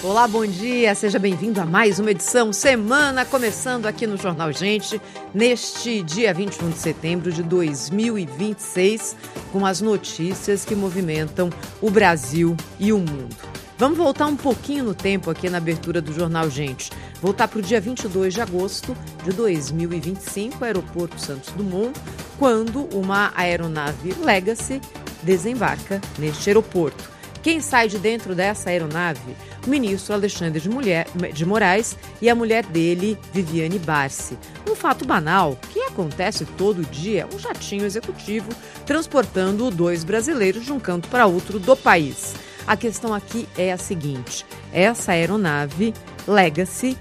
Olá, bom dia, seja bem-vindo a mais uma edição Semana, começando aqui no Jornal Gente, neste dia 21 de setembro de 2026, com as notícias que movimentam o Brasil e o mundo. Vamos voltar um pouquinho no tempo aqui na abertura do Jornal Gente. Voltar para o dia 22 de agosto de 2025, aeroporto Santos Dumont, quando uma aeronave Legacy desembarca neste aeroporto. Quem sai de dentro dessa aeronave? O ministro Alexandre de Moraes e a mulher dele, Viviane Barsi. Um fato banal que acontece todo dia, um jatinho executivo transportando dois brasileiros de um canto para outro do país. A questão aqui é a seguinte: essa aeronave Legacy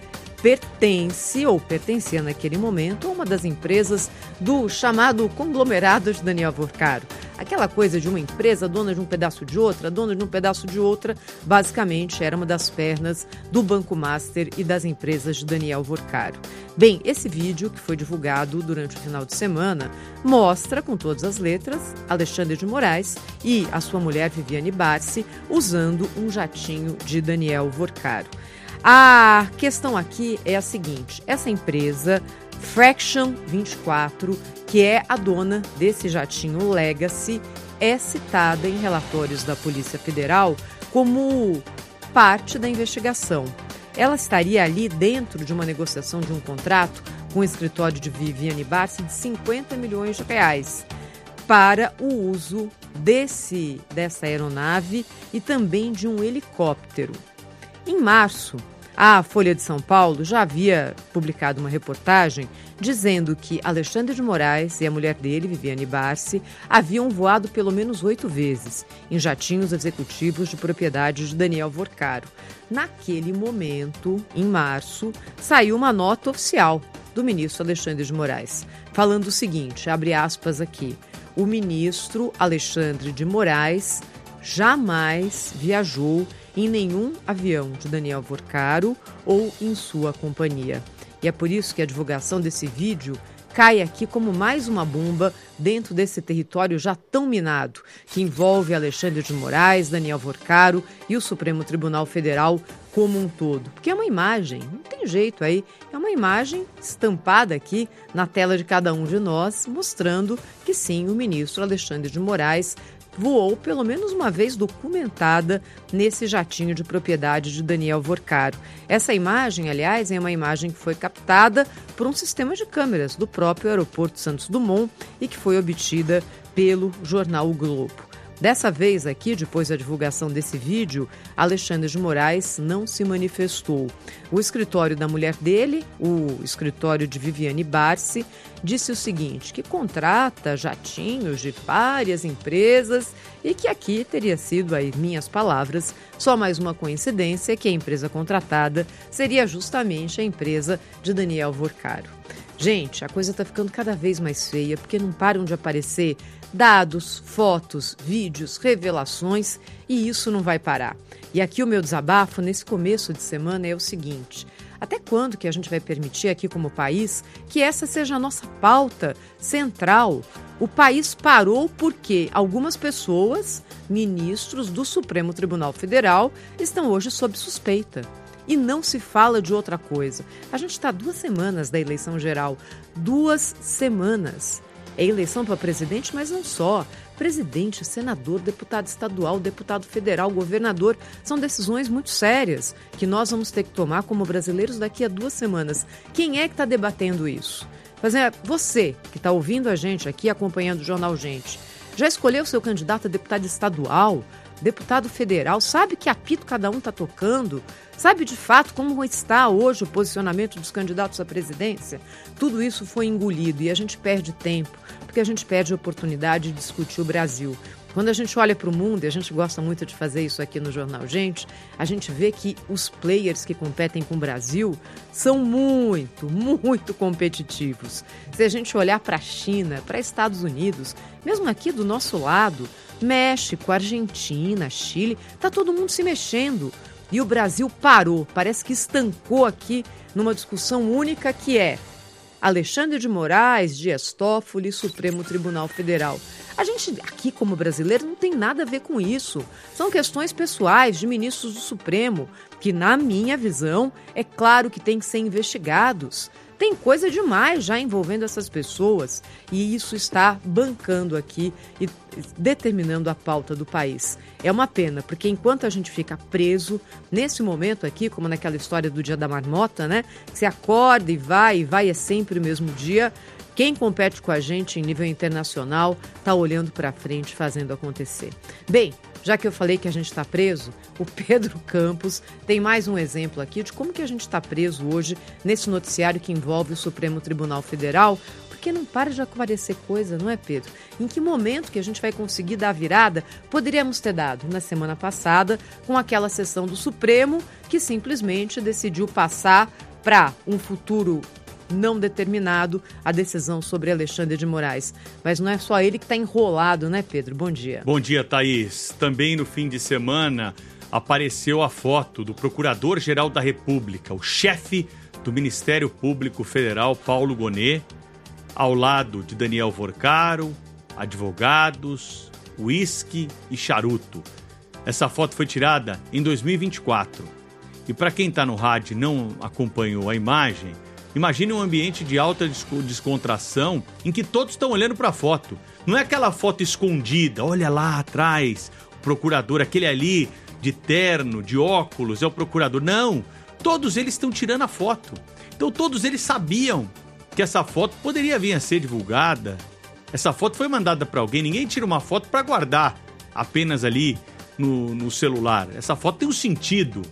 pertencia naquele momento a uma das empresas do chamado conglomerado de Daniel Vorcaro. Aquela coisa de uma empresa dona de um pedaço de outra, dona de um pedaço de outra, basicamente era uma das pernas do Banco Master e das empresas de Daniel Vorcaro. Bem, esse vídeo, que foi divulgado durante o final de semana, mostra com todas as letras Alexandre de Moraes e a sua mulher Viviane Barsi usando um jatinho de Daniel Vorcaro. A questão aqui é a seguinte: essa empresa, Fraction 24, que é a dona desse jatinho Legacy, é citada em relatórios da Polícia Federal como parte da investigação. Ela estaria ali dentro de uma negociação de um contrato com o escritório de Viviane Barsi de 50 milhões de reais para o uso dessa aeronave e também de um helicóptero. Em março, a Folha de São Paulo já havia publicado uma reportagem dizendo que Alexandre de Moraes e a mulher dele, Viviane Barsi, haviam voado pelo menos 8 vezes em jatinhos executivos de propriedade de Daniel Vorcaro. Naquele momento, em março, saiu uma nota oficial do ministro Alexandre de Moraes, falando o seguinte, abre aspas aqui: o ministro Alexandre de Moraes jamais viajou em nenhum avião de Daniel Vorcaro ou em sua companhia. E é por isso que a divulgação desse vídeo cai aqui como mais uma bomba dentro desse território já tão minado, que envolve Alexandre de Moraes, Daniel Vorcaro e o Supremo Tribunal Federal como um todo. Porque é uma imagem, não tem jeito aí, é uma imagem estampada aqui na tela de cada um de nós, mostrando que sim, o ministro Alexandre de Moraes voou pelo menos uma vez documentada nesse jatinho de propriedade de Daniel Vorcaro. Essa imagem, aliás, é uma imagem que foi captada por um sistema de câmeras do próprio aeroporto Santos Dumont e que foi obtida pelo jornal O Globo. Dessa vez aqui, depois da divulgação desse vídeo, Alexandre de Moraes não se manifestou. O escritório da mulher dele, o escritório de Viviane Barsi, disse o seguinte, que contrata jatinhos de várias empresas e que aqui teria sido, aí minhas palavras, só mais uma coincidência que a empresa contratada seria justamente a empresa de Daniel Vorcaro. Gente, a coisa está ficando cada vez mais feia porque não param de aparecer dados, fotos, vídeos, revelações e isso não vai parar. E aqui o meu desabafo nesse começo de semana é o seguinte: até quando que a gente vai permitir aqui como país que essa seja a nossa pauta central? O país parou porque algumas pessoas, ministros do Supremo Tribunal Federal, estão hoje sob suspeita. E não se fala de outra coisa. A gente está 2 semanas da eleição geral. 2 semanas. É eleição para presidente, mas não só. Presidente, senador, deputado estadual, deputado federal, governador. São decisões muito sérias que nós vamos ter que tomar como brasileiros daqui a 2 semanas. Quem é que está debatendo isso? Você que está ouvindo a gente aqui, acompanhando o Jornal Gente, já escolheu seu candidato a deputado estadual, deputado federal? Sabe que apito cada um está tocando? Sabe de fato como está hoje o posicionamento dos candidatos à presidência? Tudo isso foi engolido e a gente perde tempo, porque a gente perde a oportunidade de discutir o Brasil. Quando a gente olha para o mundo, e a gente gosta muito de fazer isso aqui no Jornal Gente, a gente vê que os players que competem com o Brasil são muito, muito competitivos. Se a gente olhar para a China, para Estados Unidos, mesmo aqui do nosso lado, México, Argentina, Chile, está todo mundo se mexendo. E o Brasil parou, parece que estancou aqui numa discussão única que é: Alexandre de Moraes, Dias Toffoli, Supremo Tribunal Federal. A gente aqui, como brasileiro, não tem nada a ver com isso. São questões pessoais de ministros do Supremo, que, na minha visão, é claro que têm que ser investigados. Tem coisa demais já envolvendo essas pessoas e isso está bancando aqui e determinando a pauta do país. É uma pena, porque enquanto a gente fica preso, nesse momento aqui, como naquela história do Dia da Marmota, né? Você acorda e vai é sempre o mesmo dia. Quem compete com a gente em nível internacional está olhando para frente, fazendo acontecer. Bem, já que eu falei que a gente está preso, o Pedro Campos tem mais um exemplo aqui de como que a gente está preso hoje nesse noticiário que envolve o Supremo Tribunal Federal, porque não para de aparecer coisa, não é, Pedro? Em que momento que a gente vai conseguir dar a virada? Poderíamos ter dado na semana passada com aquela sessão do Supremo que simplesmente decidiu passar para um futuro não determinado a decisão sobre Alexandre de Moraes. Mas não é só ele que está enrolado, né, Pedro? Bom dia. Bom dia, Thaís. Também no fim de semana apareceu a foto do Procurador-Geral da República, o chefe do Ministério Público Federal, Paulo Gonet, ao lado de Daniel Vorcaro, advogados, uísque e charuto. Essa foto foi tirada em 2024. E para quem está no rádio e não acompanhou a imagem, imagine um ambiente de alta descontração em que todos estão olhando para a foto. Não é aquela foto escondida, olha lá atrás, o procurador, aquele ali de terno, de óculos, é o procurador. Não, todos eles estão tirando a foto. Então todos eles sabiam que essa foto poderia vir a ser divulgada. Essa foto foi mandada para alguém, ninguém tira uma foto para guardar apenas ali no celular. Essa foto tem um sentido.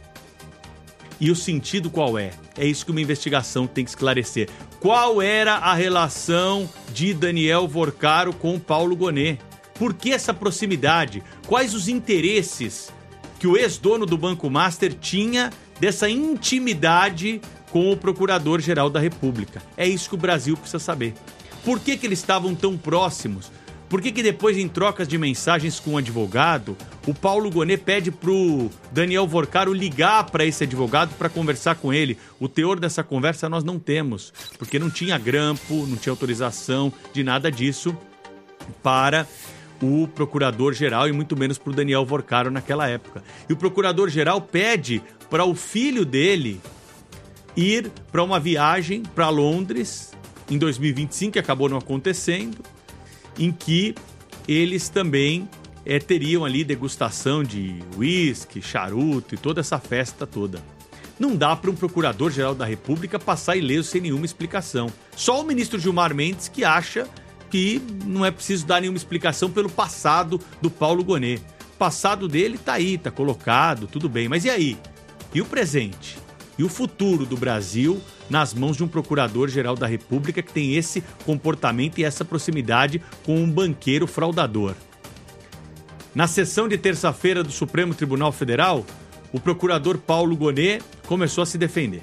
E o sentido qual é? É isso que uma investigação tem que esclarecer. Qual era a relação de Daniel Vorcaro com Paulo Gonet? Por que essa proximidade? Quais os interesses que o ex-dono do Banco Master tinha dessa intimidade com o Procurador-Geral da República? É isso que o Brasil precisa saber. Por que eles estavam tão próximos? Por que depois, em trocas de mensagens com o advogado, o Paulo Gonet pede pro Daniel Vorcaro ligar para esse advogado para conversar com ele? O teor dessa conversa nós não temos, porque não tinha grampo, não tinha autorização de nada disso para o Procurador-Geral e muito menos para o Daniel Vorcaro naquela época. E o Procurador-Geral pede para o filho dele ir para uma viagem para Londres em 2025, que acabou não acontecendo, em que eles também teriam ali degustação de uísque, charuto e toda essa festa toda. Não dá para um Procurador-Geral da República passar ileso sem nenhuma explicação. Só o ministro Gilmar Mendes que acha que não é preciso dar nenhuma explicação pelo passado do Paulo Gonet. O passado dele tá aí, tá colocado, tudo bem. Mas e aí? E o presente? E o futuro do Brasil nas mãos de um Procurador-Geral da República que tem esse comportamento e essa proximidade com um banqueiro fraudador? Na sessão de terça-feira do Supremo Tribunal Federal, o procurador Paulo Gonet começou a se defender.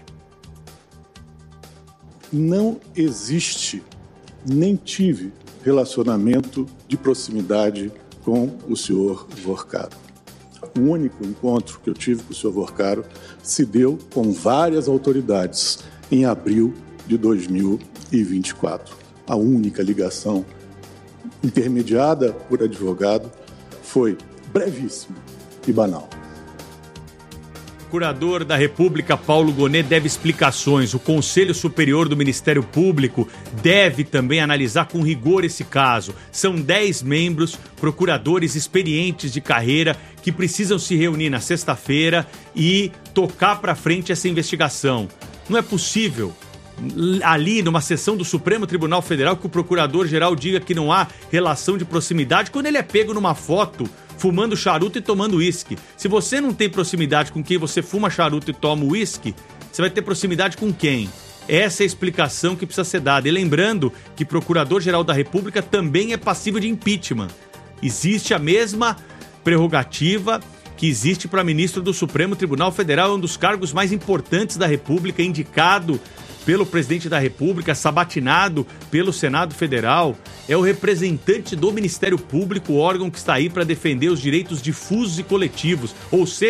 Não existe, nem tive relacionamento de proximidade com o senhor Vorcaro. O único encontro que eu tive com o senhor Vorcaro se deu com várias autoridades em abril de 2024. A única ligação intermediada por advogado foi brevíssima e banal. O Procurador da República Paulo Gonet deve explicações. O Conselho Superior do Ministério Público deve também analisar com rigor esse caso. São 10 membros, procuradores experientes de carreira, que precisam se reunir na sexta-feira e tocar para frente essa investigação. Não é possível, ali numa sessão do Supremo Tribunal Federal, que o Procurador-Geral diga que não há relação de proximidade quando ele é pego numa foto fumando charuto e tomando uísque. Se você não tem proximidade com quem você fuma charuto e toma uísque, você vai ter proximidade com quem? Essa é a explicação que precisa ser dada. E lembrando que Procurador-Geral da República também é passível de impeachment. Existe a mesma prerrogativa que existe para ministro do Supremo Tribunal Federal, é um dos cargos mais importantes da República, indicado pelo presidente da República, sabatinado pelo Senado Federal, é o representante do Ministério Público, o órgão que está aí para defender os direitos difusos e coletivos, ou seja,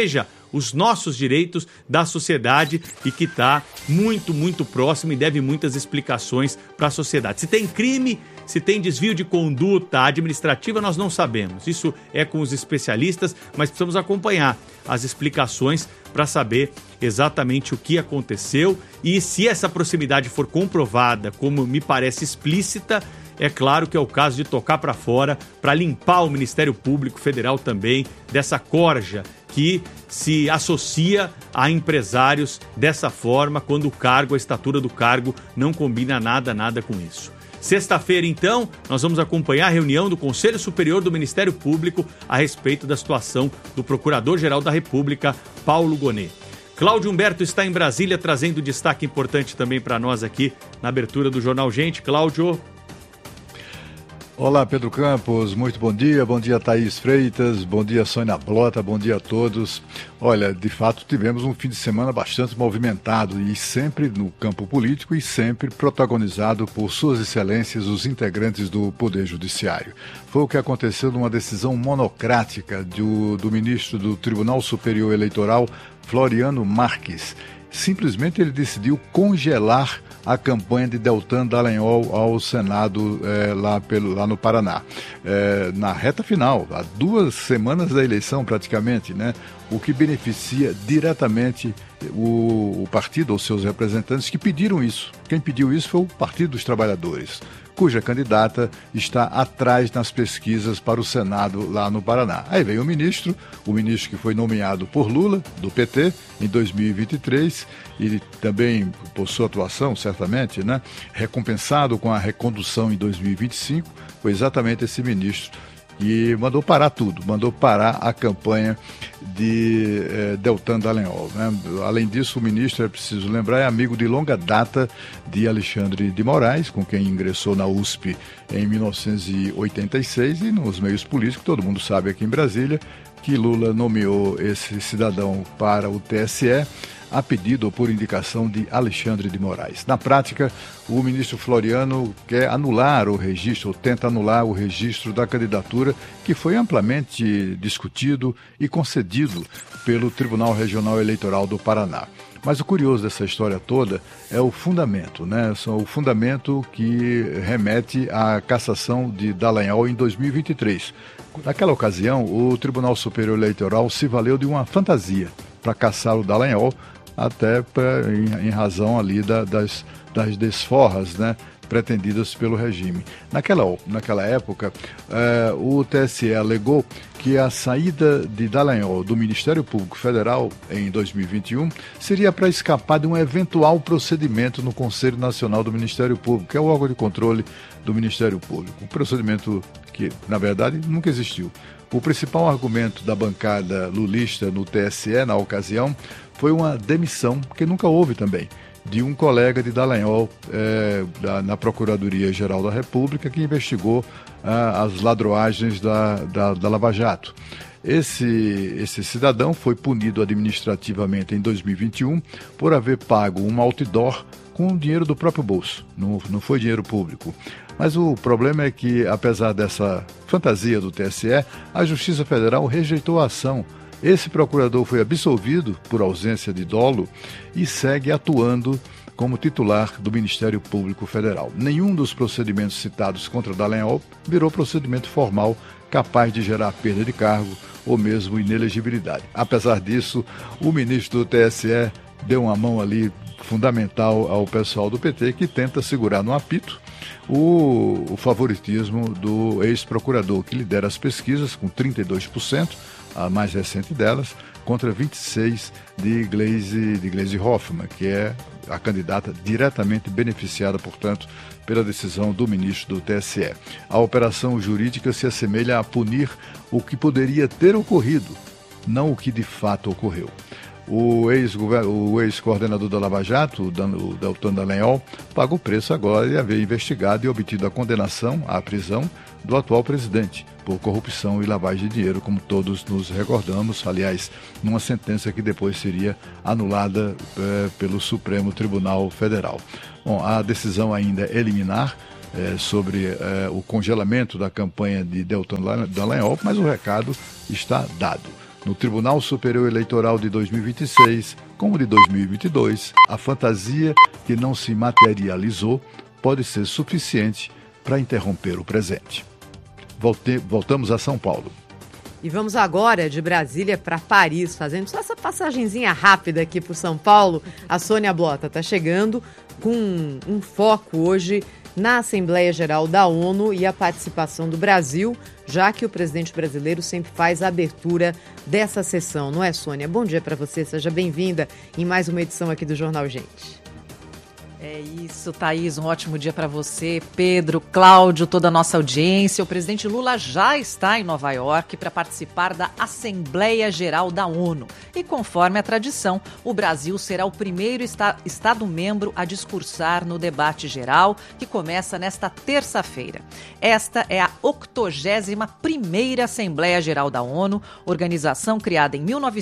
os nossos direitos da sociedade e que está muito, muito próximo e deve muitas explicações para a sociedade. Se tem crime, se tem desvio de conduta administrativa, nós não sabemos. Isso é com os especialistas, mas precisamos acompanhar as explicações para saber exatamente o que aconteceu e se essa proximidade for comprovada, como me parece explícita, é claro que é o caso de tocar para fora, para limpar o Ministério Público Federal também dessa corja que se associa a empresários dessa forma, quando o cargo, a estatura do cargo não combina nada com isso. Sexta-feira, então, nós vamos acompanhar a reunião do Conselho Superior do Ministério Público a respeito da situação do Procurador-Geral da República, Paulo Gonet. Cláudio Humberto está em Brasília trazendo destaque importante também para nós aqui na abertura do Jornal Gente. Cláudio. Olá, Pedro Campos, muito bom dia Thaís Freitas, bom dia Sônia Blota, bom dia a todos. Olha, de fato tivemos um fim de semana bastante movimentado e sempre no campo político e sempre protagonizado por suas excelências os integrantes do Poder Judiciário. Foi o que aconteceu numa decisão monocrática do ministro do Tribunal Superior Eleitoral, Floriano Marques. Simplesmente ele decidiu congelar a campanha de Deltan Dallagnol ao Senado lá no Paraná. Na reta final, há 2 semanas da eleição praticamente, né? O que beneficia diretamente o partido ou seus representantes que pediram isso. Quem pediu isso foi o Partido dos Trabalhadores, cuja candidata está atrás nas pesquisas para o Senado lá no Paraná. Aí veio o ministro que foi nomeado por Lula, do PT, em 2023, e também, por sua atuação, certamente, né, recompensado com a recondução em 2025, foi exatamente esse ministro e mandou parar tudo, mandou parar a campanha de Deltan Dallagnol, né? Além disso, o ministro, é preciso lembrar, é amigo de longa data de Alexandre de Moraes, com quem ingressou na USP em 1986, e nos meios políticos, todo mundo sabe aqui em Brasília, que Lula nomeou esse cidadão para o TSE, a pedido ou por indicação de Alexandre de Moraes. Na prática, o ministro Floriano quer anular o registro, ou tenta anular o registro da candidatura que foi amplamente discutido e concedido pelo Tribunal Regional Eleitoral do Paraná. Mas o curioso dessa história toda é o fundamento, né? O fundamento que remete à cassação de Dallagnol em 2023. Naquela ocasião, o Tribunal Superior Eleitoral se valeu de uma fantasia para cassar o Dallagnol, até em razão ali das desforras, né, pretendidas pelo regime. Naquela época, o TSE alegou que a saída de Dallagnol do Ministério Público Federal em 2021 seria para escapar de um eventual procedimento no Conselho Nacional do Ministério Público, que é o órgão de controle do Ministério Público. Um procedimento que, na verdade, nunca existiu. O principal argumento da bancada lulista no TSE, na ocasião, foi uma demissão, que nunca houve também, de um colega de Dallagnol na Procuradoria-Geral da República, que investigou as ladroagens da Lava Jato. Esse cidadão foi punido administrativamente em 2021 por haver pago um outdoor com o dinheiro do próprio bolso, não foi dinheiro público. Mas o problema é que, apesar dessa fantasia do TSE, a Justiça Federal rejeitou a ação. Esse procurador foi absolvido por ausência de dolo e segue atuando como titular do Ministério Público Federal. Nenhum dos procedimentos citados contra Dallagnol virou procedimento formal capaz de gerar perda de cargo ou mesmo inelegibilidade. Apesar disso, o ministro do TSE deu uma mão ali fundamental ao pessoal do PT, que tenta segurar no apito o favoritismo do ex-procurador, que lidera as pesquisas com 32%, a mais recente delas, contra 26% de Gleisi Hoffmann, que é a candidata diretamente beneficiada, portanto, pela decisão do ministro do TSE. A operação jurídica se assemelha a punir o que poderia ter ocorrido, não o que de fato ocorreu. O ex-coordenador da Lava Jato, o Deltan Dallagnol, paga o preço agora de haver investigado e obtido a condenação à prisão do atual presidente por corrupção e lavagem de dinheiro, como todos nos recordamos, aliás, numa sentença que depois seria anulada pelo Supremo Tribunal Federal. Bom, a decisão ainda é liminar sobre o congelamento da campanha de Deltan Dallagnol, mas o recado está dado. No Tribunal Superior Eleitoral de 2026, como de 2022, a fantasia que não se materializou pode ser suficiente para interromper o presente. Voltamos a São Paulo. E vamos agora de Brasília para Paris, fazendo só essa passagenzinha rápida aqui por São Paulo. A Sônia Blota está chegando com um foco hoje na Assembleia Geral da ONU e a participação do Brasil, já que o presidente brasileiro sempre faz a abertura dessa sessão, não é, Sônia? Bom dia para você, seja bem-vinda em mais uma edição aqui do Jornal Gente. É isso, Thaís, um ótimo dia para você, Pedro, Cláudio, toda a nossa audiência. O presidente Lula já está em Nova York para participar da Assembleia Geral da ONU. E conforme a tradição, o Brasil será o primeiro Estado-membro a discursar no debate geral, que começa nesta terça-feira. Esta é a 81ª Assembleia Geral da ONU, organização criada em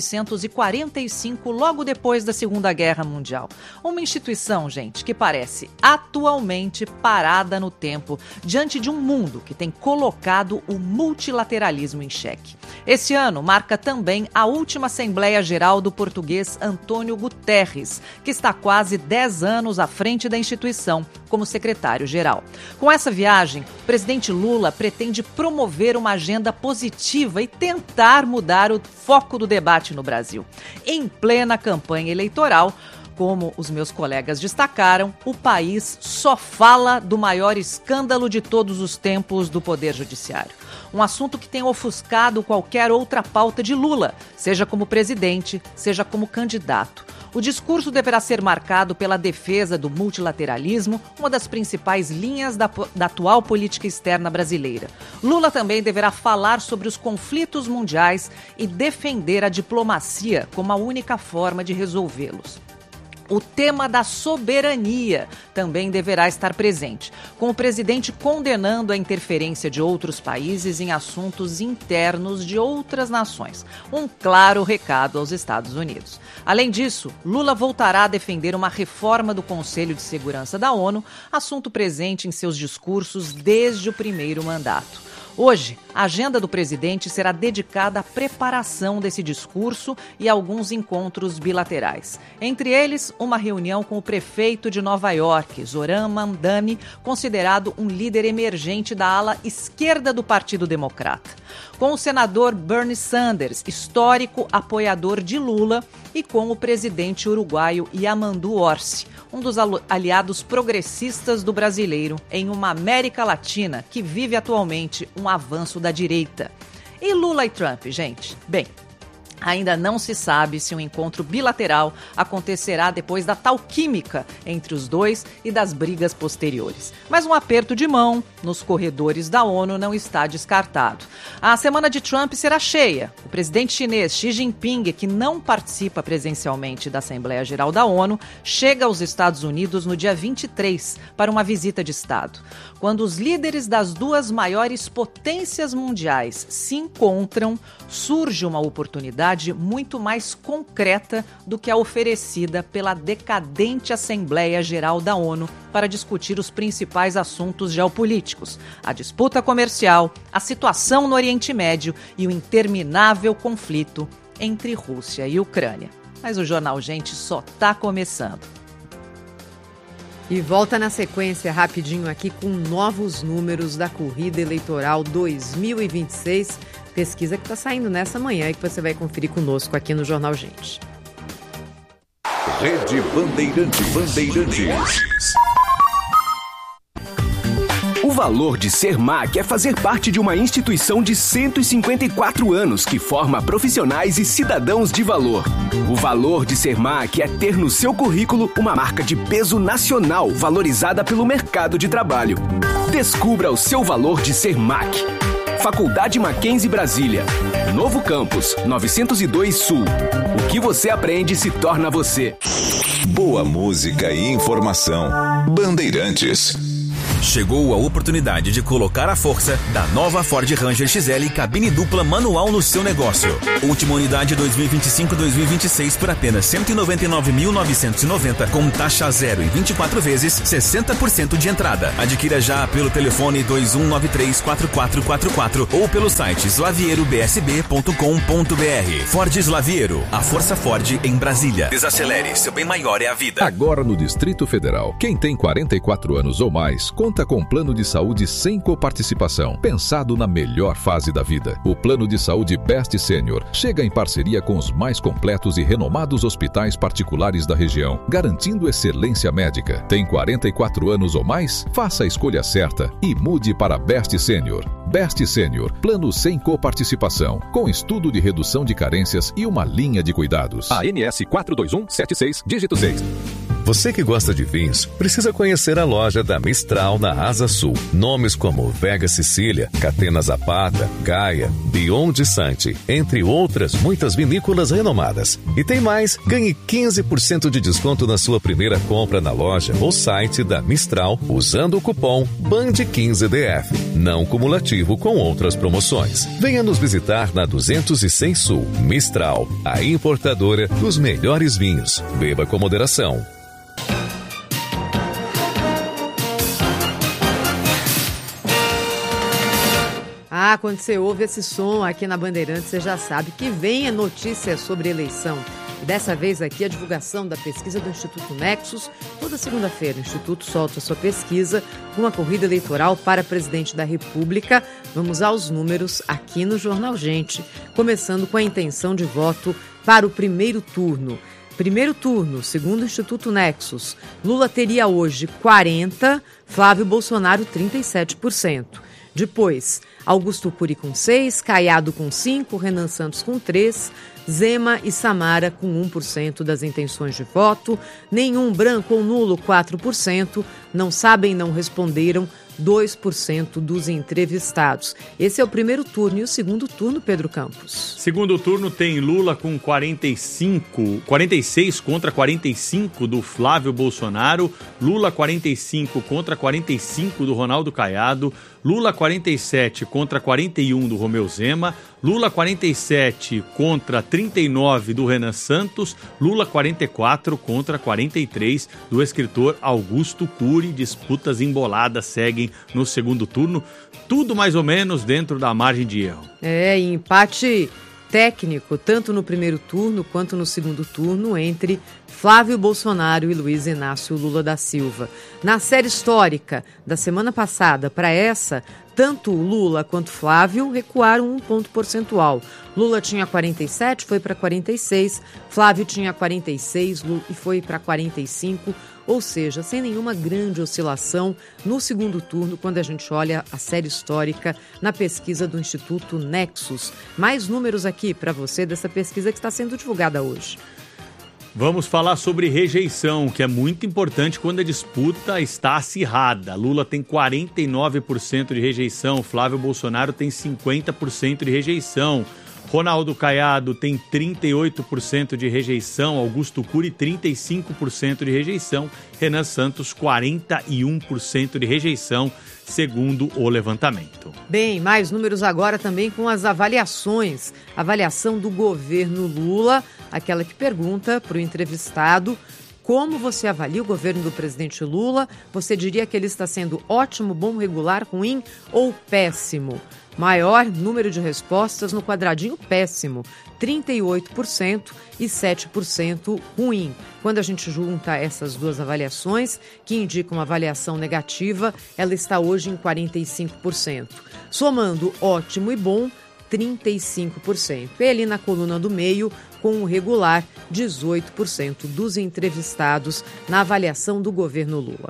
1945, logo depois da Segunda Guerra Mundial. Uma instituição, gente, que parece atualmente parada no tempo diante de um mundo que tem colocado o multilateralismo em xeque. Esse ano marca também a última Assembleia Geral do português Antônio Guterres, que está quase 10 anos à frente da instituição como secretário-geral. Com essa viagem, o presidente Lula pretende promover uma agenda positiva e tentar mudar o foco do debate no Brasil. Em plena campanha eleitoral, como os meus colegas destacaram, o país só fala do maior escândalo de todos os tempos do Poder Judiciário. Um assunto que tem ofuscado qualquer outra pauta de Lula, seja como presidente, seja como candidato. O discurso deverá ser marcado pela defesa do multilateralismo, uma das principais linhas da atual política externa brasileira. Lula também deverá falar sobre os conflitos mundiais e defender a diplomacia como a única forma de resolvê-los. O tema da soberania também deverá estar presente, com o presidente condenando a interferência de outros países em assuntos internos de outras nações. Um claro recado aos Estados Unidos. Além disso, Lula voltará a defender uma reforma do Conselho de Segurança da ONU, assunto presente em seus discursos desde o primeiro mandato. Hoje, a agenda do presidente será dedicada à preparação desse discurso e a alguns encontros bilaterais. Entre eles, uma reunião com o prefeito de Nova York, Zoran Mamdani, considerado um líder emergente da ala esquerda do Partido Democrata. Com o senador Bernie Sanders, histórico apoiador de Lula, e com o presidente uruguaio Yamandu Orsi, um dos aliados progressistas do brasileiro em uma América Latina que vive atualmente um avanço da direita. E Lula e Trump, gente? Bem, ainda não se sabe se um encontro bilateral acontecerá depois da tal química entre os dois e das brigas posteriores. Mas um aperto de mão nos corredores da ONU não está descartado. A semana de Trump será cheia. O presidente chinês Xi Jinping, que não participa presencialmente da Assembleia Geral da ONU, chega aos Estados Unidos no dia 23 para uma visita de Estado. Quando os líderes das duas maiores potências mundiais se encontram, surge uma oportunidade muito mais concreta do que a oferecida pela decadente Assembleia Geral da ONU para discutir os principais assuntos geopolíticos, a disputa comercial, a situação no Oriente Médio e o interminável conflito entre Rússia e Ucrânia. Mas o Jornal Gente só está começando. E volta na sequência rapidinho aqui com novos números da corrida eleitoral 2026, pesquisa que está saindo nessa manhã e que você vai conferir conosco aqui no Jornal Gente. Rede Bandeirantes. O valor de ser MAC é fazer parte de uma instituição de 154 anos que forma profissionais e cidadãos de valor. O valor de ser MAC é ter no seu currículo uma marca de peso nacional valorizada pelo mercado de trabalho. Descubra o seu valor de ser MAC. Faculdade Mackenzie Brasília. Novo Campus, 902 Sul. O que você aprende se torna você. Boa música e informação. Bandeirantes. Chegou a oportunidade de colocar a força da nova Ford Ranger XL cabine dupla manual no seu negócio. Última unidade 2025-2026 por apenas R$ 199.990 com taxa zero e 24 vezes 60% de entrada. Adquira já pelo telefone 2193-4444 ou pelo site slavierobsb.com.br. Ford Slaviero, a força Ford em Brasília. Desacelere, seu bem maior é a vida. Agora no Distrito Federal, quem tem 44 anos ou mais, conta com um plano de saúde sem coparticipação, pensado na melhor fase da vida. O plano de saúde Best Senior chega em parceria com os mais completos e renomados hospitais particulares da região, garantindo excelência médica. Tem 44 anos ou mais? Faça a escolha certa e mude para Best Senior. Best Senior, plano sem coparticipação, com estudo de redução de carências e uma linha de cuidados. ANS 42176, dígito 6. Você que gosta de vinhos, precisa conhecer a loja da Mistral na Asa Sul. Nomes como Vega Sicília, Catena Zapata, Gaia, Beyond Sante, entre outras muitas vinícolas renomadas. E tem mais, ganhe 15% de desconto na sua primeira compra na loja ou site da Mistral usando o cupom BAND15DF, não cumulativo com outras promoções. Venha nos visitar na 206 Sul. Mistral, a importadora dos melhores vinhos. Beba com moderação. Quando você ouve esse som aqui na Bandeirantes, você já sabe que vem a notícia sobre eleição. E dessa vez aqui a divulgação da pesquisa do Instituto Nexus. Toda segunda-feira o Instituto solta a sua pesquisa com uma corrida eleitoral para presidente da República. Vamos aos números aqui no Jornal Gente, começando com a intenção de voto para o primeiro turno. Primeiro turno, segundo o Instituto Nexus, Lula teria hoje 40%, Flávio Bolsonaro 37%. Depois, Augusto Cury com 6%, Caiado com 5%, Renan Santos com 3%, Zema e Samara com 1% das intenções de voto, nenhum branco ou nulo 4%, não sabem, não responderam 2% dos entrevistados. Esse é o primeiro turno. E o segundo turno, Pedro Campos? Segundo turno tem Lula com 46 contra 45 do Flávio Bolsonaro, Lula 45 contra 45 do Ronaldo Caiado, Lula 47 contra 41 do Romeu Zema, Lula 47 contra 39 do Renan Santos, Lula 44 contra 43 do escritor Augusto Cury. Disputas emboladas seguem no segundo turno, tudo mais ou menos dentro da margem de erro. Empate técnico, tanto no primeiro turno quanto no segundo turno, entre Flávio Bolsonaro e Luiz Inácio Lula da Silva. Na série histórica da semana passada para essa, tanto Lula quanto Flávio recuaram 1 ponto percentual. Lula tinha 47, foi para 46, Flávio tinha 46 e foi para 45, ou seja, sem nenhuma grande oscilação no segundo turno, quando a gente olha a série histórica na pesquisa do Instituto Nexus. Mais números aqui para você dessa pesquisa que está sendo divulgada hoje. Vamos falar sobre rejeição, que é muito importante quando a disputa está acirrada. Lula tem 49% de rejeição, Flávio Bolsonaro tem 50% de rejeição. Ronaldo Caiado tem 38% de rejeição, Augusto Cury 35% de rejeição, Renan Santos 41% de rejeição, segundo o levantamento. Bem, mais números agora também com as avaliações. Avaliação do governo Lula, aquela que pergunta para o entrevistado: como você avalia o governo do presidente Lula? Você diria que ele está sendo ótimo, bom, regular, ruim ou péssimo? Maior número de respostas no quadradinho péssimo, 38% e 7% ruim. Quando a gente junta essas duas avaliações, que indicam uma avaliação negativa, ela está hoje em 45%. Somando ótimo e bom, 35%. E ali na coluna do meio, com o regular, 18% dos entrevistados na avaliação do governo Lula.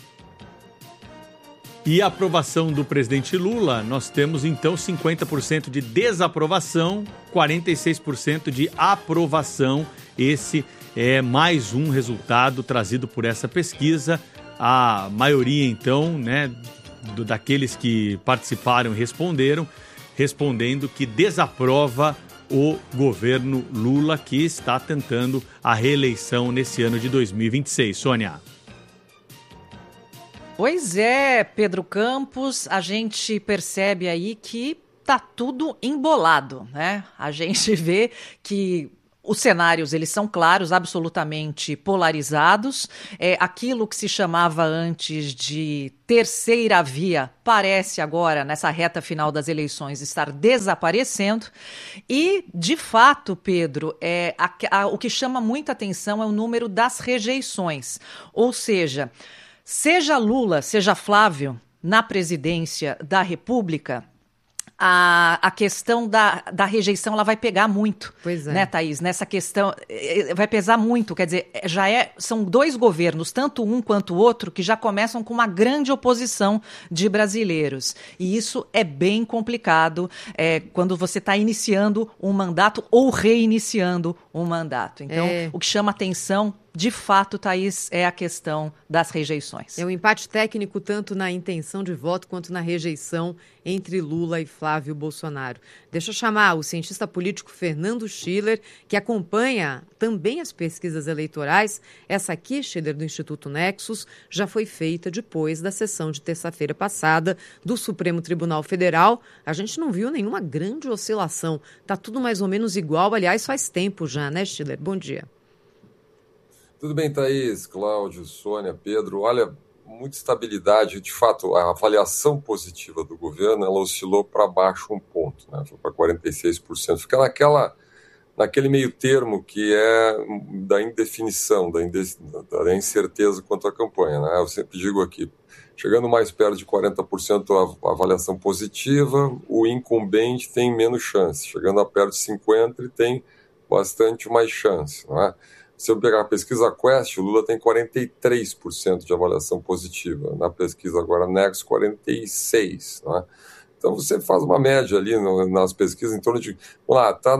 E a aprovação do presidente Lula, nós temos então 50% de desaprovação, 46% de aprovação. Esse é mais um resultado trazido por essa pesquisa. A maioria então, daqueles que participaram e responderam, respondendo que desaprova o governo Lula, que está tentando a reeleição nesse ano de 2026. Sônia. Pois é, Pedro Campos, a gente percebe aí que tá tudo embolado, né? A gente vê que os cenários, eles são claros, absolutamente polarizados. Aquilo que se chamava antes de terceira via parece agora, nessa reta final das eleições, estar desaparecendo. E, de fato, Pedro, o que chama muita atenção é o número das rejeições. Ou seja Lula, seja Flávio, na presidência da República, a questão da rejeição ela vai pegar muito, né, Thaís? Nessa questão vai pesar muito, quer dizer, são dois governos, tanto um quanto o outro, que já começam com uma grande oposição de brasileiros. E isso é bem complicado quando você está iniciando um mandato ou reiniciando um mandato. Então, o que chama atenção, de fato, Thaís, é a questão das rejeições. É um empate técnico tanto na intenção de voto quanto na rejeição entre Lula e Flávio Bolsonaro. Deixa eu chamar o cientista político Fernando Schiller, que acompanha também as pesquisas eleitorais. Essa aqui, Schiller, do Instituto Nexus, já foi feita depois da sessão de terça-feira passada do Supremo Tribunal Federal. A gente não viu nenhuma grande oscilação. Está tudo mais ou menos igual, aliás, faz tempo já, né, Schiller? Bom dia. Tudo bem, Thaís, Cláudio, Sônia, Pedro. Olha, muita estabilidade. De fato, a avaliação positiva do governo, ela oscilou para baixo um ponto, né? Foi para 46%. Fica naquele meio termo que é da indefinição, da incerteza quanto à campanha, né? Eu sempre digo aqui, chegando mais perto de 40% a avaliação positiva, o incumbente tem menos chance. Chegando a perto de 50%, ele tem bastante mais chance, não é? Se eu pegar a pesquisa Quest, o Lula tem 43% de avaliação positiva. Na pesquisa agora Nexus, 46%. Né? Então você faz uma média ali nas pesquisas em torno de... Vamos lá, está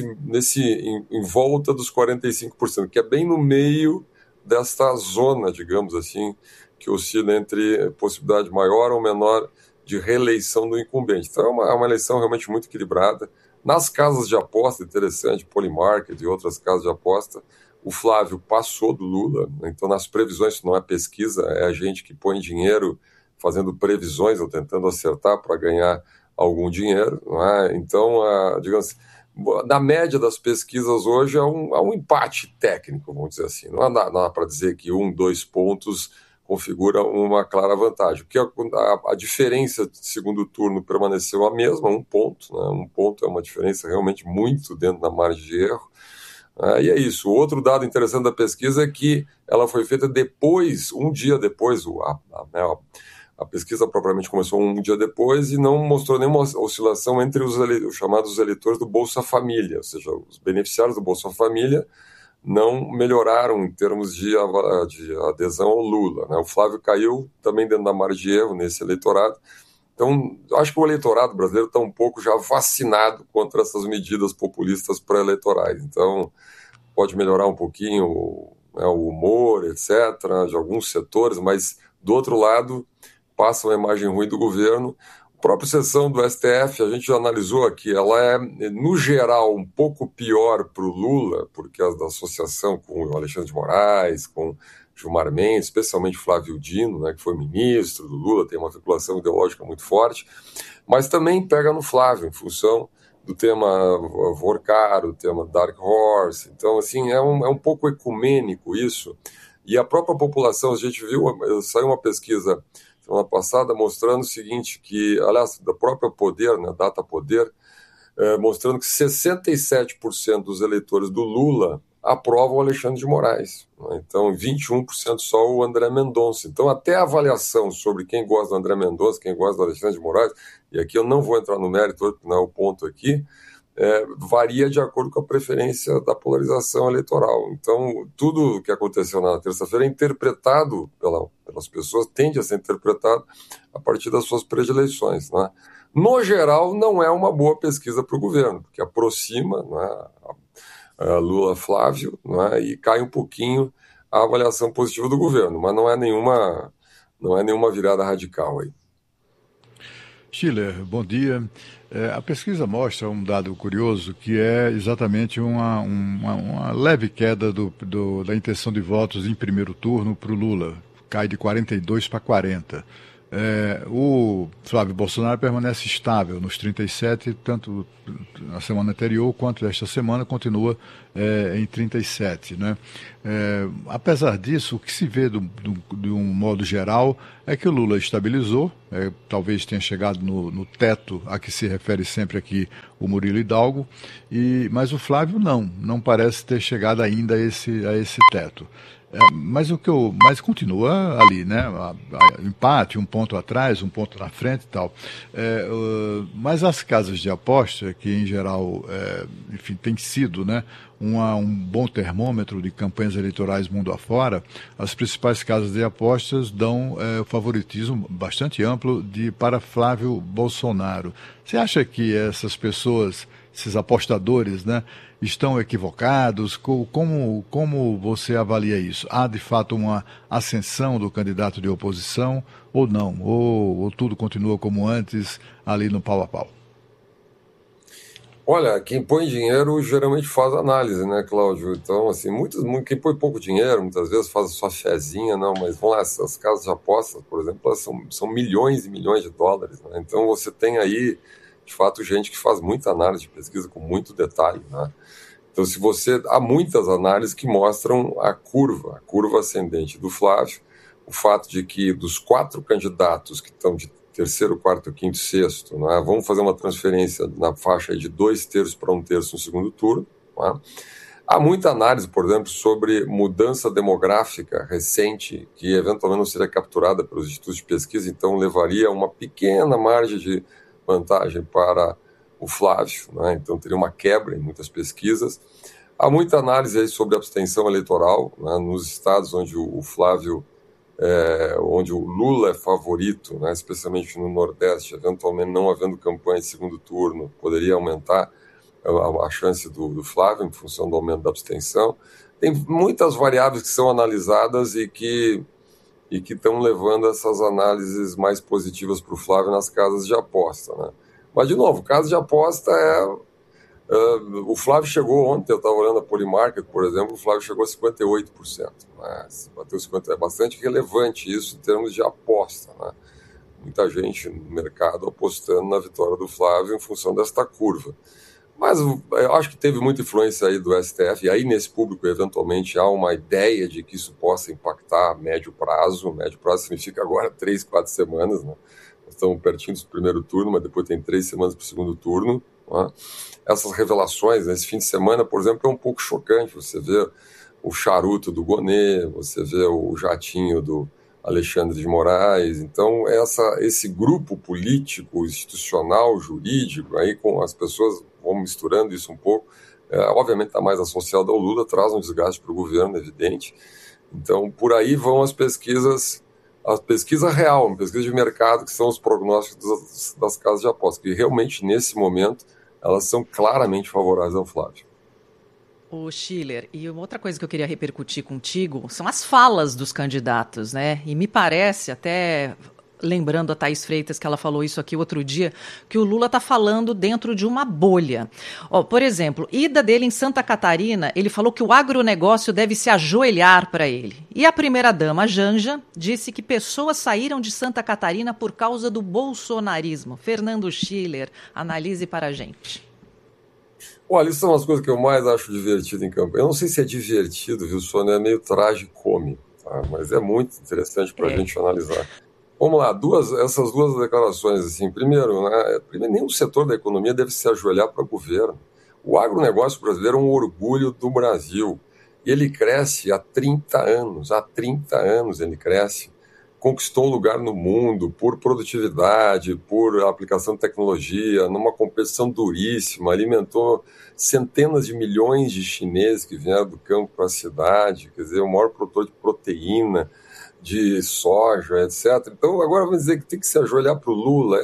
em volta dos 45%, que é bem no meio desta zona, digamos assim, que oscila entre possibilidade maior ou menor de reeleição do incumbente. Então é uma eleição realmente muito equilibrada. Nas casas de aposta, interessante, Polymarket e outras casas de aposta, o Flávio passou do Lula, então nas previsões, isso não é pesquisa, é a gente que põe dinheiro fazendo previsões ou tentando acertar para ganhar algum dinheiro, não é? Então, digamos assim, na média das pesquisas hoje há um empate técnico, vamos dizer assim, não dá para dizer que 2 pontos configura uma clara vantagem, porque a diferença de segundo turno permaneceu a mesma, 1 ponto, né? 1 ponto é uma diferença realmente muito dentro da margem de erro. E é isso. O outro dado interessante da pesquisa é que ela foi feita depois, um dia depois, a pesquisa propriamente começou um dia depois e não mostrou nenhuma oscilação entre os chamados eleitores do Bolsa Família, ou seja, os beneficiários do Bolsa Família não melhoraram em termos de adesão ao Lula, né? O Flávio caiu também dentro da margem de erro nesse eleitorado. Então, acho que o eleitorado brasileiro está um pouco já vacinado contra essas medidas populistas pré-eleitorais. Então, pode melhorar um pouquinho o humor, etc., de alguns setores, mas, do outro lado, passa uma imagem ruim do governo. A própria sessão do STF, a gente já analisou aqui, ela é, no geral, um pouco pior para o Lula, por causa da associação com o Alexandre de Moraes, com Gilmar Mendes, especialmente Flávio Dino, né, que foi ministro do Lula, tem uma vinculação ideológica muito forte, mas também pega no Flávio, em função do tema Vorkar, o tema Dark Horse. Então, assim, é um pouco ecumênico isso, e a própria população, a gente viu, saiu uma pesquisa semana passada mostrando o seguinte, que, aliás, da própria Poder, né, Data Poder, mostrando que 67% dos eleitores do Lula aprovam o Alexandre de Moraes. Então, 21% só o André Mendonça. Então, até a avaliação sobre quem gosta do André Mendonça, quem gosta do Alexandre de Moraes, e aqui eu não vou entrar no mérito, não é o ponto aqui, varia de acordo com a preferência da polarização eleitoral. Então, tudo o que aconteceu na terça-feira é interpretado pelas pessoas, tende a ser interpretado a partir das suas predileções, né? No geral, não é uma boa pesquisa para o governo, porque aproxima, né, Lula-Flávio, né, e cai um pouquinho a avaliação positiva do governo, mas não é nenhuma virada radical aí. Schiller, bom dia. A pesquisa mostra um dado curioso, que é exatamente uma leve queda da intenção de votos em primeiro turno para o Lula. cai de 42 para 40. O Flávio Bolsonaro permanece estável nos 37, tanto na semana anterior quanto esta semana continua em 37. Né? Apesar disso, o que se vê de um modo geral é que o Lula estabilizou, talvez tenha chegado no teto a que se refere sempre aqui o Murilo Hidalgo, mas o Flávio não parece ter chegado ainda a esse teto. Mas continua ali, né? Empate, um ponto atrás, um ponto na frente e tal. Mas as casas de aposta, que em geral, enfim, tem sido, né, um bom termômetro de campanhas eleitorais mundo afora, as principais casas de apostas dão favoritismo bastante amplo para Flávio Bolsonaro. Você acha que essas pessoas, esses apostadores, né, estão equivocados? Como você avalia isso? Há, de fato, uma ascensão do candidato de oposição ou não? Ou tudo continua como antes, ali no pau a pau? Olha, quem põe dinheiro geralmente faz análise, né, Cláudio? Então, assim, quem põe pouco dinheiro, muitas vezes faz a sua fezinha, não, mas vamos lá, essas casas de apostas, por exemplo, elas são milhões e milhões de dólares, né? Então você tem aí, de fato, gente que faz muita análise de pesquisa com muito detalhe, né? Então, há muitas análises que mostram a curva ascendente do Flávio, o fato de que dos 4 candidatos que estão de terceiro, quarto, quinto, sexto, né, vamos fazer uma transferência na faixa de 2/3 para 1/3 no segundo turno. Né? Há muita análise, por exemplo, sobre mudança demográfica recente, que eventualmente não seria capturada pelos institutos de pesquisa, então levaria uma pequena margem de vantagem para o Flávio, né? Então teria uma quebra em muitas pesquisas. Há muita análise aí sobre abstenção eleitoral, né, nos estados onde o Flávio, onde o Lula é favorito, né, especialmente no Nordeste, eventualmente não havendo campanha de segundo turno, poderia aumentar a chance do Flávio em função do aumento da abstenção. Tem muitas variáveis que são analisadas e que estão levando essas análises mais positivas para o Flávio nas casas de aposta, né? Mas, de novo, casa de aposta o Flávio chegou ontem, eu estava olhando a Polymarket, por exemplo, o Flávio chegou a 58%. Né? Bateu 50%, é bastante relevante isso em termos de aposta. Né? Muita gente no mercado apostando na vitória do Flávio em função desta curva. Mas eu acho que teve muita influência aí do STF, e aí nesse público, eventualmente, há uma ideia de que isso possa impactar a médio prazo. Médio prazo significa agora 3, 4 semanas, né? Estão pertinho do primeiro turno, mas depois tem 3 semanas para o segundo turno. Né? Essas revelações, nesse fim de semana, por exemplo, é um pouco chocante. Você vê o charuto do Gonê, você vê o jatinho do Alexandre de Moraes. Então, esse grupo político, institucional, jurídico, aí com as pessoas vão misturando isso um pouco, obviamente está mais associado ao Lula, traz um desgaste para o governo, evidente. Então, por aí vão as pesquisas. A pesquisa real, uma pesquisa de mercado, que são os prognósticos das casas de apostas, que realmente, nesse momento, elas são claramente favoráveis ao Flávio. O Schiller, e uma outra coisa que eu queria repercutir contigo são as falas dos candidatos, né? E me parece, até lembrando a Thaís Freitas, que ela falou isso aqui outro dia, que o Lula está falando dentro de uma bolha. Por exemplo, ida dele em Santa Catarina, ele falou que o agronegócio deve se ajoelhar para ele. E a primeira-dama, Janja, disse que pessoas saíram de Santa Catarina por causa do bolsonarismo. Fernando Schiller, analise para a gente. Olha, isso são as coisas que eu mais acho divertido em campanha. Eu não sei se é divertido, viu, Sônia? É meio tragicômico, tá? Mas é muito interessante para a gente analisar. Vamos lá, essas duas declarações, assim, primeiro, né, nenhum setor da economia deve se ajoelhar para o governo. O agronegócio brasileiro é um orgulho do Brasil, e ele cresce há 30 anos ele cresce, conquistou um lugar no mundo por produtividade, por aplicação de tecnologia, numa competição duríssima, alimentou centenas de milhões de chineses que vieram do campo para a cidade, quer dizer, o maior produtor de proteína, de soja, etc. Então, agora vamos dizer que tem que se ajoelhar para o Lula.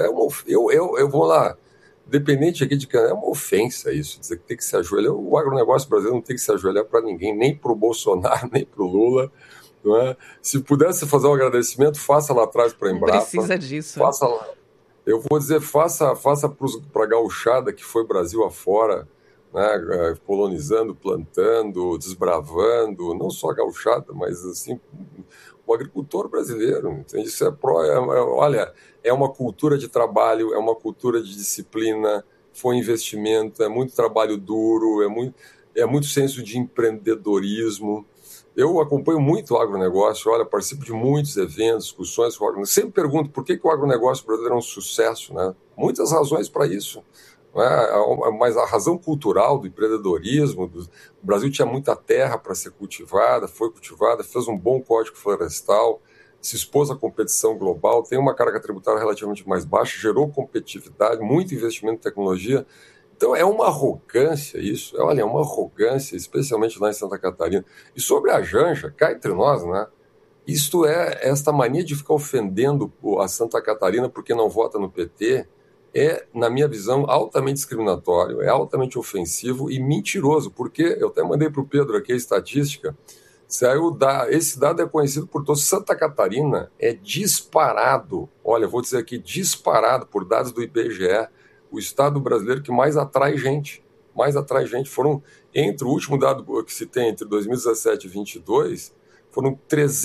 Eu vou lá, dependente aqui de quem, é uma ofensa isso, dizer que tem que se ajoelhar. O agronegócio brasileiro não tem que se ajoelhar para ninguém, nem para o Bolsonaro, nem para o Lula. Não é? Se pudesse fazer um agradecimento, faça lá atrás para a Embrapa. Não precisa disso. Faça lá. Eu vou dizer, faça para a gauchada que foi Brasil afora, né, colonizando, plantando, desbravando, não só a gauchada, mas assim, o agricultor brasileiro. Entende? Isso olha, é uma cultura de trabalho, é uma cultura de disciplina, foi investimento, é muito trabalho duro, é muito senso de empreendedorismo. Eu acompanho muito o agronegócio, olha, participo de muitos eventos, discussões com o agronegócio. Sempre pergunto por que o agronegócio brasileiro é um sucesso, né? Muitas razões para isso. Mas a razão cultural do empreendedorismo, o Brasil tinha muita terra para ser cultivada, foi cultivada, fez um bom código florestal, se expôs à competição global, tem uma carga tributária relativamente mais baixa, gerou competitividade, muito investimento em tecnologia. Então é uma arrogância isso, olha, é uma arrogância, especialmente lá em Santa Catarina. E sobre a Janja, cá entre nós, né? Isto é esta mania de ficar ofendendo a Santa Catarina porque não vota no PT, na minha visão, altamente discriminatório, é altamente ofensivo e mentiroso, porque eu até mandei para o Pedro aqui a estatística, esse dado é conhecido por todos. Santa Catarina é disparado, olha, vou dizer aqui, disparado por dados do IBGE, o estado brasileiro que mais atrai gente. Foram, entre o último dado que se tem entre 2017 e 2022, foram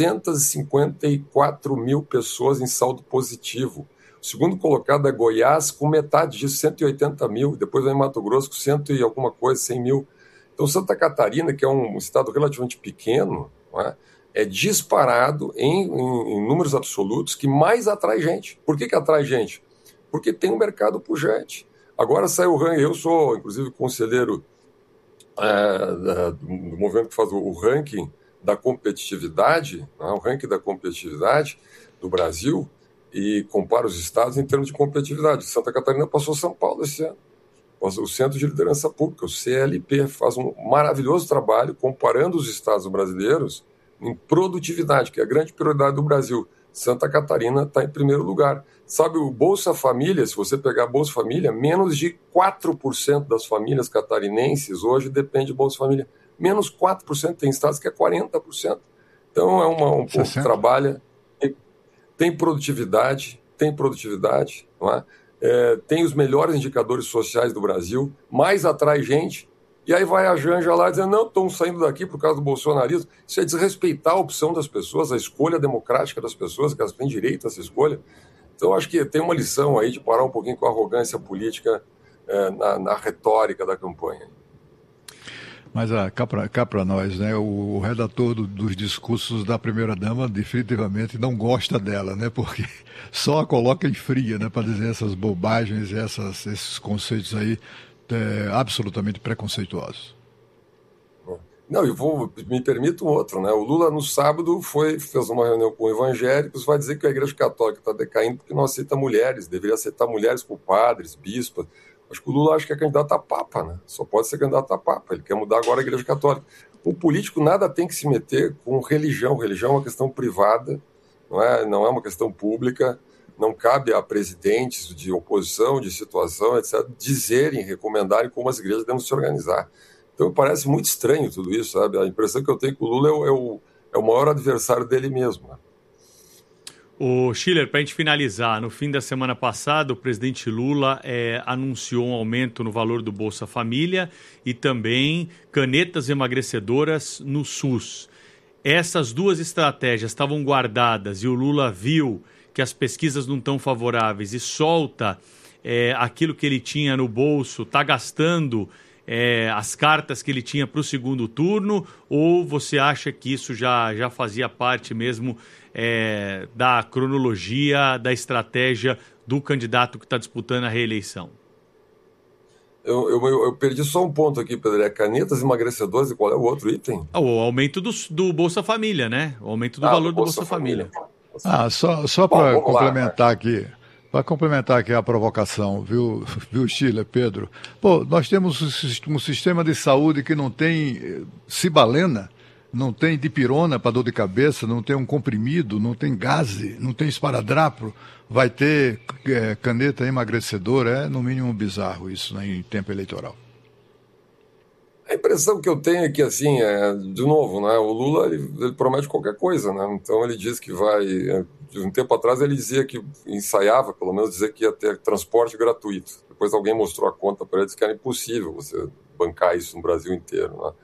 354 mil pessoas em saldo positivo. O segundo colocado é Goiás, com metade disso, 180 mil. Depois vem Mato Grosso, com 100 e alguma coisa, 100 mil. Então, Santa Catarina, que é um estado relativamente pequeno, é disparado em números absolutos que mais atrai gente. Por que atrai gente? Porque tem um mercado pujante. Agora saiu o ranking, eu sou, inclusive, conselheiro do movimento que faz o ranking da competitividade, o ranking da competitividade do Brasil, e compara os estados em termos de competitividade. Santa Catarina passou São Paulo esse ano. O Centro de Liderança Pública, o CLP, faz um maravilhoso trabalho comparando os estados brasileiros em produtividade, que é a grande prioridade do Brasil. Santa Catarina está em primeiro lugar. Sabe, o Bolsa Família, se você pegar Bolsa Família, menos de 4% das famílias catarinenses hoje depende de Bolsa Família. Menos 4%, tem estados que é 40%. Então é um povo que trabalha, tem produtividade, não é? Tem os melhores indicadores sociais do Brasil, mais atrai gente, e aí vai a Janja lá dizendo, não, estão saindo daqui por causa do bolsonarismo. Isso é desrespeitar a opção das pessoas, a escolha democrática das pessoas, que elas têm direito a essa escolha. Então, acho que tem uma lição aí de parar um pouquinho com a arrogância política na retórica da campanha. Mas cá para nós, né? O redator dos discursos da primeira-dama definitivamente não gosta dela, né? Porque só a coloca em fria, né? Para dizer essas bobagens, esses conceitos aí absolutamente preconceituosos. Não, me permito um outro, né? O Lula, no sábado, fez uma reunião com evangélicos, vai dizer que a Igreja Católica está decaindo porque não aceita mulheres, deveria aceitar mulheres como padres, bispas. Acho que o Lula acha que é candidato a Papa, né? Só pode ser candidato a Papa. Ele quer mudar agora a Igreja Católica. O político nada tem que se meter com religião. Religião é uma questão privada, não é uma questão pública. Não cabe a presidentes de oposição, de situação, etc., dizerem, recomendarem como as igrejas devem se organizar. Então, me parece muito estranho tudo isso, sabe? A impressão que eu tenho que o Lula é o maior adversário dele mesmo, né? O Schiller, para a gente finalizar, no fim da semana passada, o presidente Lula anunciou um aumento no valor do Bolsa Família e também canetas emagrecedoras no SUS. Essas duas estratégias estavam guardadas e o Lula viu que as pesquisas não estão favoráveis e solta aquilo que ele tinha no bolso, está gastando as cartas que ele tinha para o segundo turno, ou você acha que isso já fazia parte mesmo da cronologia, da estratégia do candidato que está disputando a reeleição? Eu perdi só um ponto aqui, Pedro. Canetas emagrecedoras e qual é o outro item? O aumento do Bolsa Família, né? O aumento do valor do Bolsa Família. Só para complementar aqui. Para complementar aqui a provocação, viu, Schiller, Pedro? Pô, nós temos um sistema de saúde que não tem cibalena, não tem dipirona para dor de cabeça, não tem um comprimido, não tem gaze, não tem esparadrapo, vai ter caneta emagrecedora. É no mínimo bizarro isso, né, em tempo eleitoral. A impressão que eu tenho é que, assim, de novo, né, o Lula ele promete qualquer coisa, né? Então ele diz que vai... De um tempo atrás ele dizia que ensaiava, pelo menos, dizer que ia ter transporte gratuito. Depois alguém mostrou a conta para ele e disse que era impossível você bancar isso no Brasil inteiro, né?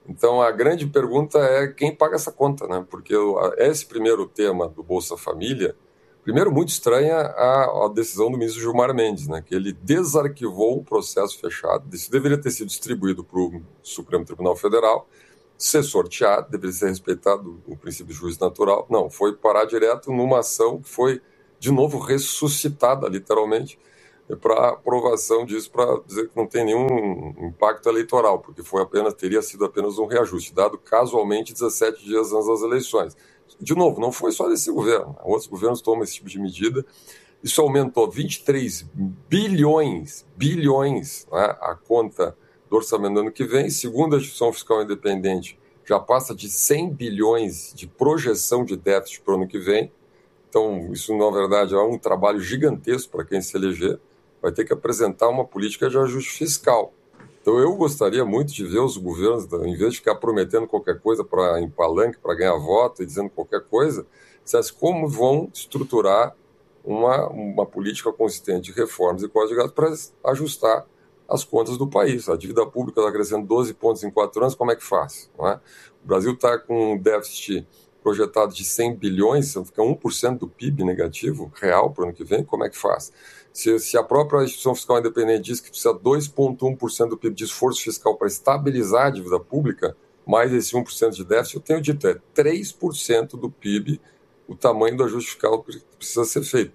Então, a grande pergunta é quem paga essa conta, né? Porque esse primeiro tema do Bolsa Família, primeiro, muito estranha a decisão do ministro Gilmar Mendes, né? Que ele desarquivou o processo fechado. Isso deveria ter sido distribuído para o Supremo Tribunal Federal, ser sorteado, deveria ser respeitado o princípio de juízo natural. Não, foi parar direto numa ação que foi, de novo, ressuscitada, literalmente, para aprovação disso, para dizer que não tem nenhum impacto eleitoral, porque teria sido apenas um reajuste, dado casualmente 17 dias antes das eleições. De novo, não foi só desse governo, outros governos tomam esse tipo de medida. Isso aumentou 23 bilhões, né, a conta do orçamento do ano que vem. Segundo a Instituição Fiscal Independente, já passa de 100 bilhões de projeção de déficit para o ano que vem. Então, isso, na verdade, é um trabalho gigantesco para quem se eleger. Vai ter que apresentar uma política de ajuste fiscal. Então, eu gostaria muito de ver os governos, em vez de ficar prometendo qualquer coisa em palanque para ganhar voto e dizendo qualquer coisa, dissesse como vão estruturar uma política consistente de reformas e código de gastos para ajustar as contas do país. A dívida pública está crescendo 12 pontos em 4 anos, como é que faz? Não é? O Brasil está com um déficit projetado de 100 bilhões, fica 1% do PIB negativo, real, para o ano que vem, como é que faz? Se a própria Instituição Fiscal Independente diz que precisa 2,1% do PIB de esforço fiscal para estabilizar a dívida pública, mais esse 1% de déficit, eu tenho dito, 3% do PIB o tamanho do ajuste fiscal que precisa ser feito.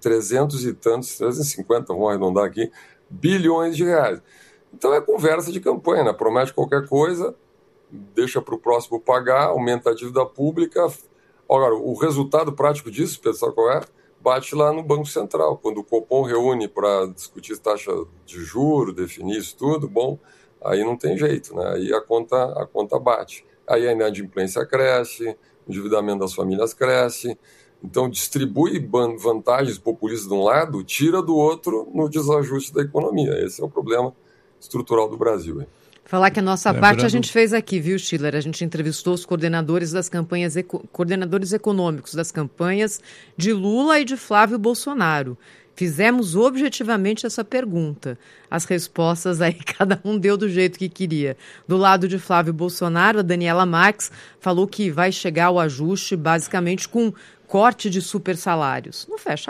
350, vamos arredondar aqui, bilhões de reais. Então é conversa de campanha, né? Promete qualquer coisa, deixa para o próximo pagar, aumenta a dívida pública. Agora, o resultado prático disso, pessoal, qual é? Bate lá no Banco Central. Quando o Copom reúne para discutir taxa de juros, definir isso tudo, bom, aí não tem jeito, né? Aí a conta bate. Aí a inadimplência cresce, o endividamento das famílias cresce. Então, distribui vantagens populistas de um lado, tira do outro no desajuste da economia. Esse é o problema estrutural do Brasil. Hein? Falar que a nossa parte a gente fez aqui, viu, Schiller? A gente entrevistou os coordenadores das campanhas, coordenadores econômicos das campanhas de Lula e de Flávio Bolsonaro. Fizemos objetivamente essa pergunta. As respostas aí cada um deu do jeito que queria. Do lado de Flávio Bolsonaro, a Daniela Marques falou que vai chegar ao ajuste basicamente com corte de super salários. Não fecha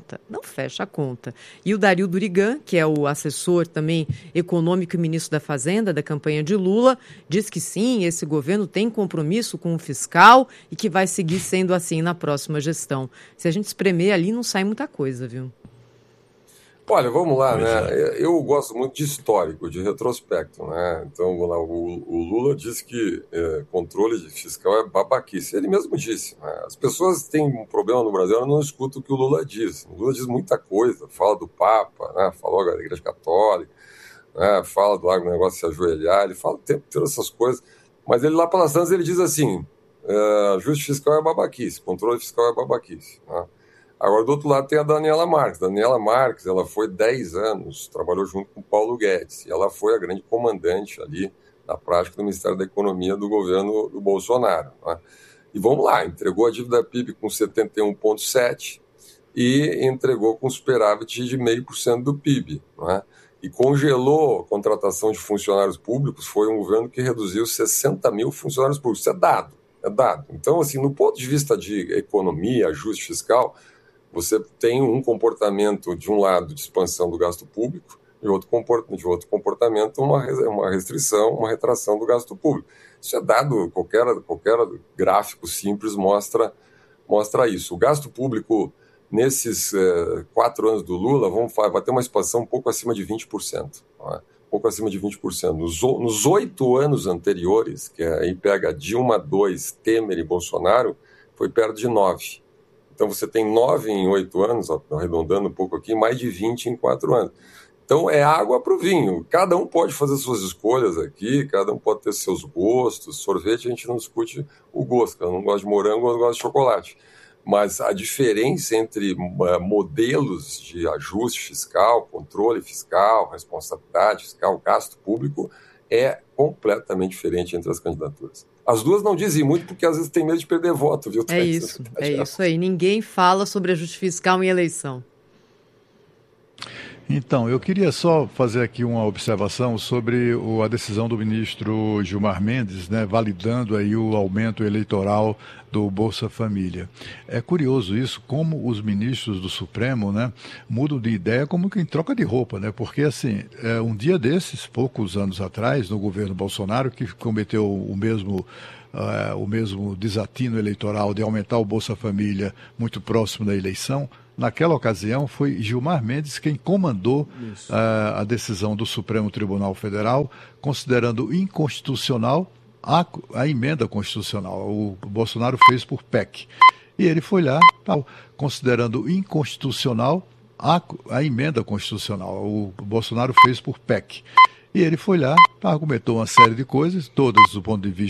a conta. E o Dario Durigan, que é o assessor também econômico e ministro da Fazenda da campanha de Lula, diz que sim, esse governo tem compromisso com o fiscal e que vai seguir sendo assim na próxima gestão. Se a gente espremer ali, não sai muita coisa, viu? Olha, vamos lá, né? Eu gosto muito de histórico, de retrospecto, né? Então, vamos lá, o Lula disse que controle fiscal é babaquice. Ele mesmo disse, né? As pessoas têm um problema no Brasil, elas não escutam o que o Lula diz. O Lula diz muita coisa, fala do Papa, né? Falou da Igreja Católica, né? Fala do negócio de se ajoelhar, ele fala o tempo inteiro essas coisas. Mas ele lá pelas tantas, ele diz assim, ajuste fiscal é babaquice, controle fiscal é babaquice, né? Agora, do outro lado, tem a Daniela Marques. Daniela Marques, ela foi 10 anos, trabalhou junto com o Paulo Guedes, e ela foi a grande comandante ali, na prática, do Ministério da Economia do governo do Bolsonaro, né? E vamos lá, entregou a dívida PIB com 71,7% e entregou com superávit de 0,5% do PIB, né? E congelou a contratação de funcionários públicos. Foi um governo que reduziu 60 mil funcionários públicos. Isso é dado. Então, assim, no ponto de vista de economia, ajuste fiscal, você tem um comportamento, de um lado, de expansão do gasto público, de outro comportamento, uma restrição, uma retração do gasto público. Isso é dado, qualquer gráfico simples mostra isso. O gasto público, nesses 4 anos do Lula, vai ter uma expansão um pouco acima de 20%. Não é? Pouco acima de 20%. Nos 8 anos anteriores, que aí pega Dilma 2, Temer e Bolsonaro, foi perto de 9%. Então você tem 9 em 8 anos, arredondando um pouco aqui, mais de 20 em 4 anos. Então é água para o vinho. Cada um pode fazer suas escolhas aqui, cada um pode ter seus gostos. Sorvete a gente não discute o gosto, eu não gosto de morango, eu não gosto de chocolate. Mas a diferença entre modelos de ajuste fiscal, controle fiscal, responsabilidade fiscal, gasto público, é completamente diferente entre as candidaturas. As duas não dizem muito porque às vezes tem medo de perder voto, viu? É isso aí. Ninguém fala sobre ajuste fiscal em eleição. Então, eu queria só fazer aqui uma observação sobre a decisão do ministro Gilmar Mendes, né, validando aí o aumento eleitoral do Bolsa Família. É curioso isso, como os ministros do Supremo, né, mudam de ideia como quem troca de roupa, né? Porque, assim, um dia desses, poucos anos atrás, no governo Bolsonaro, que cometeu o mesmo desatino eleitoral de aumentar o Bolsa Família muito próximo da eleição, naquela ocasião foi Gilmar Mendes quem comandou a decisão do Supremo Tribunal Federal, considerando inconstitucional a emenda constitucional. O Bolsonaro fez por PEC. E ele foi lá, considerando inconstitucional a emenda constitucional. O Bolsonaro fez por PEC. E ele foi lá, argumentou uma série de coisas, todas do ponto de vista